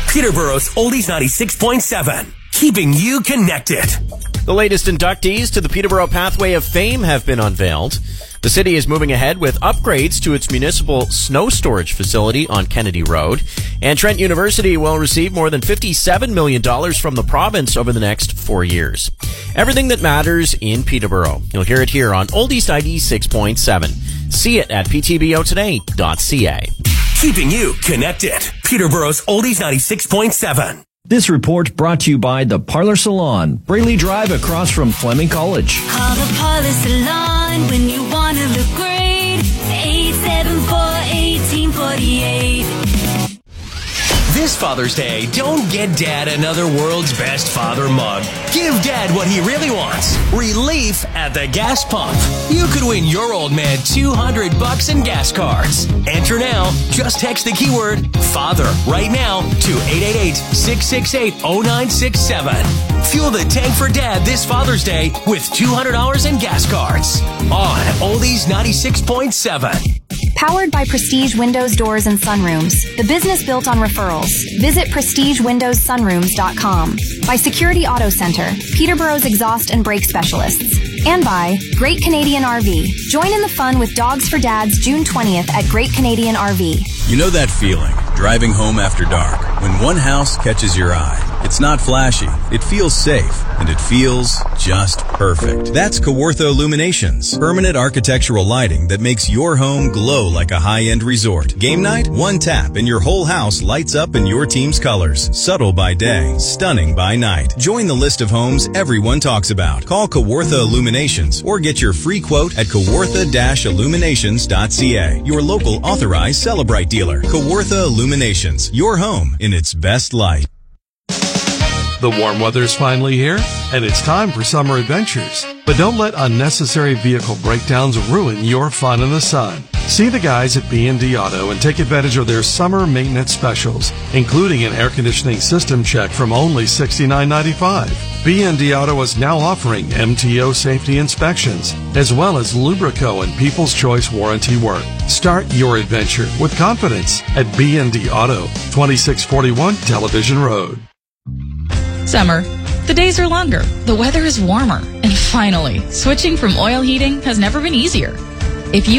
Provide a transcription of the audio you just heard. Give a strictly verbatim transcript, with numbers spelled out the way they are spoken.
Peterborough's Oldies ninety-six point seven. Keeping you connected. The latest inductees to the Peterborough Pathway of Fame have been unveiled. The city is moving ahead with upgrades to its municipal snow storage facility on Kennedy Road. And Trent University will receive more than fifty-seven million dollars from the province over the next four years. Everything that matters in Peterborough. You'll hear it here on Oldies ninety-six point seven. See it at p t b o today dot c a. Keeping you connected. Peterborough's Oldies ninety-six point seven. This report brought to you by the Parlor Salon, Brayley Drive across from Fleming College. Call the Parlor Salon when you want to look great. eight seven four, one eight four eight. This Father's Day, don't get Dad another World's Best Father mug. Give Dad what he really wants. Relief at the gas pump. You could win your old man two hundred bucks in gas cards. Enter now. Just text the keyword FATHER right now to eight eight eight, six six eight, zero nine six seven. Fuel the tank for Dad this Father's Day with two hundred dollars in gas cards. On Oldies ninety-six point seven. Powered by Prestige Windows, Doors, and Sunrooms, the business built on referrals. Visit prestige windows sunrooms dot com. By Security Auto Center, Peterborough's exhaust and brake specialists. And by Great Canadian R V. Join in the fun with Dogs for Dads June twentieth at Great Canadian R V. You know that feeling, driving home after dark, when one house catches your eye. It's not flashy, it feels safe, and it feels just perfect. That's Kawartha Illuminations, permanent architectural lighting that makes your home glow like a high-end resort. Game night? One tap and your whole house lights up in your team's colors. Subtle by day, stunning by night. Join the list of homes everyone talks about. Call Kawartha Illuminations or get your free quote at kawartha dash illuminations dot c a, your local authorized Celebrite dealer. Kawartha Illuminations, your home in its best light. The warm weather's finally here, and it's time for summer adventures. But don't let unnecessary vehicle breakdowns ruin your fun in the sun. See the guys at B and D Auto and take advantage of their summer maintenance specials, including an air conditioning system check from only sixty-nine ninety-five. B and D Auto is now offering M T O safety inspections, as well as Lubrico and People's Choice warranty work. Start your adventure with confidence at B and D Auto, twenty-six forty-one Television Road. Summer. The days are longer, the weather is warmer, and finally, switching from oil heating has never been easier. If you